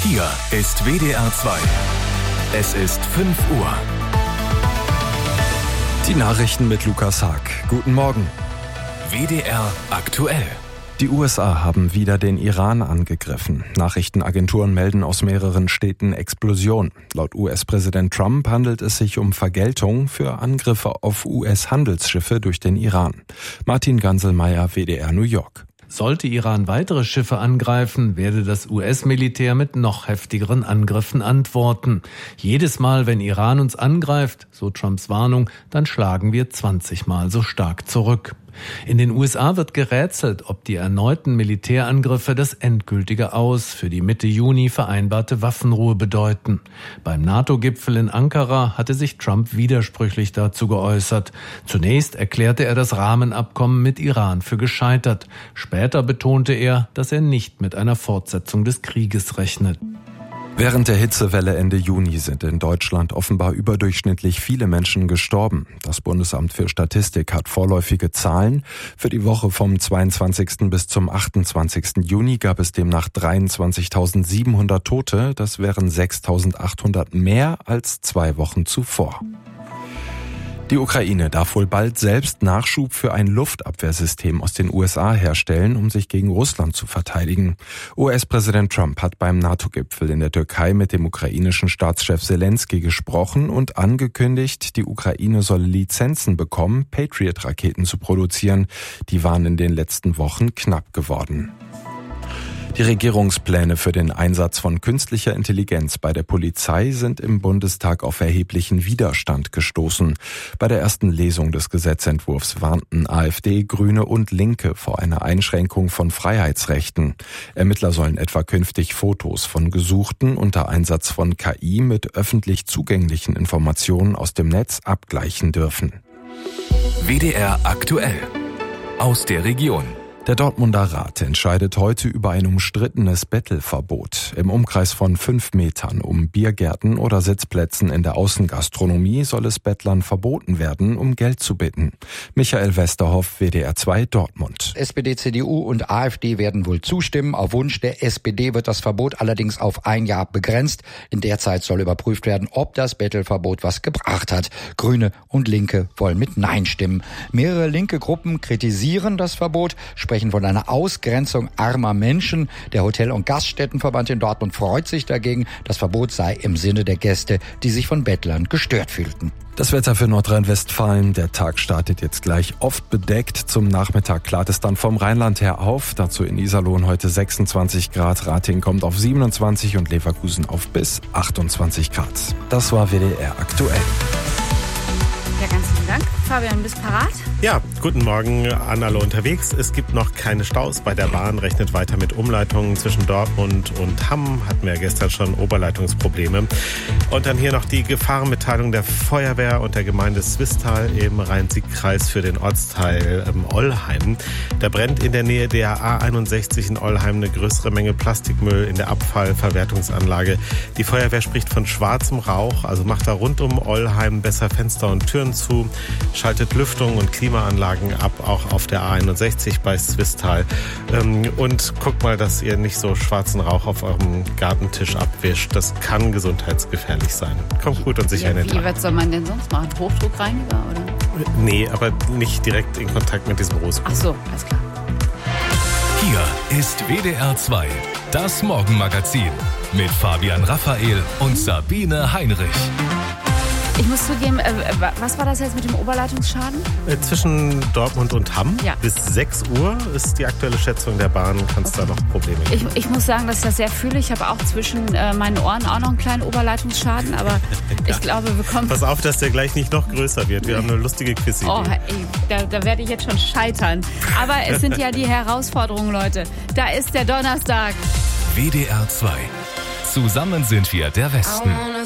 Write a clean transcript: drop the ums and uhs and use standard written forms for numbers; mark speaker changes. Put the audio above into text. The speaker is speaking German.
Speaker 1: Hier ist WDR 2. Es ist 5 Uhr.
Speaker 2: Die Nachrichten mit Lukas Haag. Guten Morgen.
Speaker 1: WDR aktuell.
Speaker 2: Die USA haben wieder den Iran angegriffen. Nachrichtenagenturen melden aus mehreren Städten Explosionen. Laut US-Präsident Trump handelt es sich um Vergeltung für Angriffe auf US-Handelsschiffe durch den Iran. Martin Ganselmeier, WDR New York.
Speaker 3: Sollte Iran weitere Schiffe angreifen, werde das US-Militär mit noch heftigeren Angriffen antworten. Jedes Mal, wenn Iran uns angreift, so Trumps Warnung, dann schlagen wir 20 Mal so stark zurück. In den USA wird gerätselt, ob die erneuten Militärangriffe das endgültige Aus für die Mitte Juni vereinbarte Waffenruhe bedeuten. Beim NATO-Gipfel in Ankara hatte sich Trump widersprüchlich dazu geäußert. Zunächst erklärte er das Rahmenabkommen mit Iran für gescheitert. Später betonte er, dass er nicht mit einer Fortsetzung des Krieges rechnet.
Speaker 2: Während der Hitzewelle Ende Juni sind in Deutschland offenbar überdurchschnittlich viele Menschen gestorben. Das Bundesamt für Statistik hat vorläufige Zahlen. Für die Woche vom 22. bis zum 28. Juni gab es demnach 23.700 Tote. Das wären 6.800 mehr als 2 Wochen zuvor. Die Ukraine darf wohl bald selbst Nachschub für ein Luftabwehrsystem aus den USA herstellen, um sich gegen Russland zu verteidigen. US-Präsident Trump hat beim NATO-Gipfel in der Türkei mit dem ukrainischen Staatschef Selensky gesprochen und angekündigt, die Ukraine solle Lizenzen bekommen, Patriot-Raketen zu produzieren. Die waren in den letzten Wochen knapp geworden. Die Regierungspläne für den Einsatz von künstlicher Intelligenz bei der Polizei sind im Bundestag auf erheblichen Widerstand gestoßen. Bei der ersten Lesung des Gesetzentwurfs warnten AfD, Grüne und Linke vor einer Einschränkung von Freiheitsrechten. Ermittler sollen etwa künftig Fotos von Gesuchten unter Einsatz von KI mit öffentlich zugänglichen Informationen aus dem Netz abgleichen dürfen.
Speaker 1: WDR aktuell. Aus der Region.
Speaker 2: Der Dortmunder Rat entscheidet heute über ein umstrittenes Bettelverbot. Im Umkreis von 5 Metern um Biergärten oder Sitzplätzen in der Außengastronomie soll es Bettlern verboten werden, um Geld zu bitten. Michael Westerhoff, WDR 2 Dortmund.
Speaker 4: SPD, CDU und AfD werden wohl zustimmen. Auf Wunsch der SPD wird das Verbot allerdings auf 1 Jahr begrenzt. In der Zeit soll überprüft werden, ob das Bettelverbot was gebracht hat. Grüne und Linke wollen mit Nein stimmen. Mehrere linke Gruppen kritisieren das Verbot, sprechen von einer Ausgrenzung armer Menschen. Der Hotel- und Gaststättenverband in Dortmund freut sich dagegen. Das Verbot sei im Sinne der Gäste, die sich von Bettlern gestört fühlten.
Speaker 2: Das Wetter für Nordrhein-Westfalen. Der Tag startet jetzt gleich oft bedeckt. Zum Nachmittag klart es dann vom Rheinland her auf. Dazu in Iserlohn heute 26 Grad. Ratingen kommt auf 27 und Leverkusen auf bis 28 Grad. Das war WDR aktuell.
Speaker 5: Ja, ganz vielen Dank. Fabian, bist parat?
Speaker 6: Ja, guten Morgen an alle unterwegs. Es gibt noch keine Staus bei der Bahn, rechnet weiter mit Umleitungen zwischen Dortmund und Hamm. Hatten wir ja gestern schon Oberleitungsprobleme. Und dann hier noch die Gefahrenmitteilung der Feuerwehr und der Gemeinde Swisttal im Rhein-Sieg-Kreis für den Ortsteil Ollheim. Da brennt in der Nähe der A61 in Ollheim eine größere Menge Plastikmüll in der Abfallverwertungsanlage. Die Feuerwehr spricht von schwarzem Rauch, also macht da rund um Ollheim besser Fenster und Türen zu, schaltet Lüftung und Klimaanlagen ab, auch auf der A61 bei Swisttal. Und guckt mal, dass ihr nicht so schwarzen Rauch auf eurem Gartentisch abwischt. Das kann gesundheitsgefährlich sein. Kommt gut und sicher in den Tag.
Speaker 5: Was soll man denn sonst machen? Hochdruckreiniger, oder?
Speaker 6: Nee, aber nicht direkt in Kontakt mit diesem Rosen.
Speaker 5: Ach so, alles klar.
Speaker 1: Hier ist WDR 2, das Morgenmagazin mit Fabian Raphael und Sabine Heinrich.
Speaker 5: Ich muss zugeben, was war das jetzt mit dem Oberleitungsschaden?
Speaker 6: Zwischen Dortmund und Hamm bis 6 Uhr ist die aktuelle Schätzung der Bahn. Kann es da noch Probleme geben?
Speaker 5: Ich muss sagen, dass ich das sehr fühle. Ich habe auch zwischen meinen Ohren auch noch einen kleinen Oberleitungsschaden, aber ich glaube, wir kommen...
Speaker 6: Pass auf, dass der gleich nicht noch größer wird. Wir haben eine lustige Quizidee.
Speaker 5: Oh, da werde ich jetzt schon scheitern. Aber es sind ja die Herausforderungen, Leute. Da ist der Donnerstag.
Speaker 1: WDR 2. Zusammen sind wir der Westen.